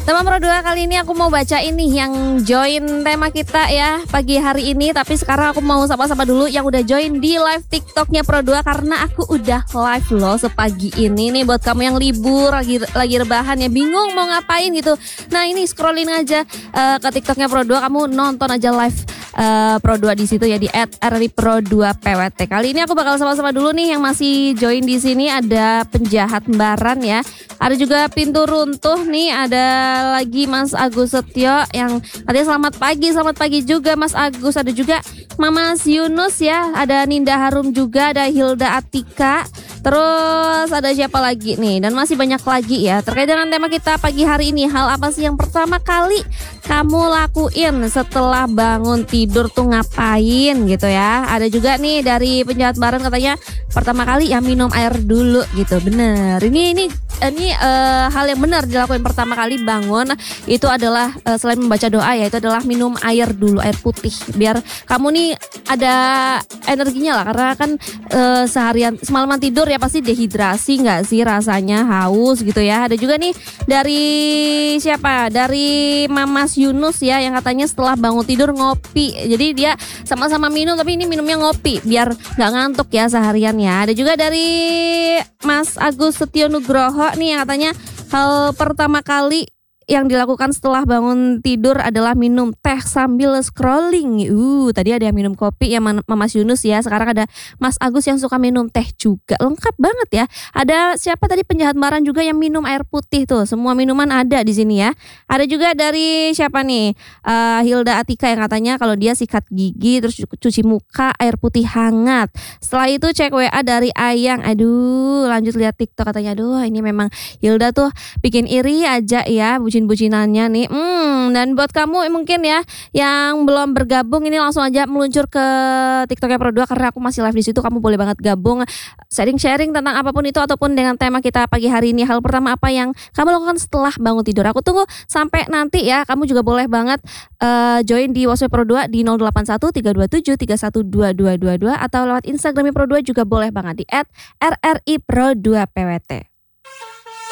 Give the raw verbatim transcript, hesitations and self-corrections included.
Tema Pro dua kali ini aku mau baca ini yang join tema kita ya pagi hari ini. Tapi sekarang aku mau sapa-sapa dulu yang udah join di live TikToknya Pro dua, karena aku udah live loh sepagi ini nih. Buat kamu yang libur, lagi lagi rebahan ya, bingung mau ngapain gitu. Nah ini scrollin aja uh, ke TikToknya Pro dua, kamu nonton aja live uh, Pro dua di situ ya, di et r i pro dua p w t. Kali ini aku bakal sama-sama dulu nih yang masih join di sini. Ada penjahat Mbaran ya. Ada juga pintu runtuh nih, ada lagi Mas Agus Setio yang katanya selamat pagi, selamat pagi juga Mas Agus. Ada juga Mamas Yunus ya, ada Ninda Harum juga, ada Hilda Atika. Terus ada siapa lagi nih, dan masih banyak lagi ya. Terkait dengan tema kita pagi hari ini, hal apa sih yang pertama kali kamu lakuin setelah bangun tidur tuh ngapain gitu ya. Ada juga nih dari penjahat Baran katanya pertama kali ya minum air dulu gitu. Bener, ini ini ini uh, hal yang benar dilakuin pertama kali bangun itu adalah uh, selain membaca doa ya, itu adalah minum air dulu, air putih, biar kamu nih ada energinya lah, karena kan uh, seharian semalaman tidur ya pasti dehidrasi nggak sih, rasanya haus gitu ya. Ada juga nih dari siapa, dari Mamas Yunus ya, yang katanya setelah bangun tidur ngopi, jadi dia sama-sama minum tapi ini minumnya ngopi biar nggak ngantuk ya seharian ya. Ada juga dari Mas Agus Setio Nugroho nih yang katanya hal pertama kali yang dilakukan setelah bangun tidur adalah minum teh sambil scrolling. Uh, tadi ada yang minum kopi ya Mas Yunus ya. Sekarang ada Mas Agus yang suka minum teh juga. Lengkap banget ya. Ada siapa tadi penjahat Baran juga yang minum air putih tuh. Semua minuman ada di sini ya. Ada juga dari siapa nih? Uh, Hilda Atika yang katanya kalau dia sikat gigi terus cuci muka air putih hangat. Setelah itu cek W A dari Ayang. Aduh, lanjut lihat TikTok katanya. Aduh, ini memang Hilda tuh bikin iri aja ya, bucin-bucinannya nih. Hmm, dan buat kamu mungkin ya yang belum bergabung, ini langsung aja meluncur ke TikToknya Pro dua karena aku masih live di situ. Kamu boleh banget gabung, sharing-sharing tentang apapun itu ataupun dengan tema kita pagi hari ini. Hal pertama apa yang kamu lakukan setelah bangun tidur? Aku tunggu sampai nanti ya. Kamu juga boleh banget uh, join di WhatsApp Pro dua di nol delapan satu tiga dua tujuh tiga satu dua dua dua dua atau lewat Instagramnya Pro dua juga boleh banget di et r r i pro dua p w t.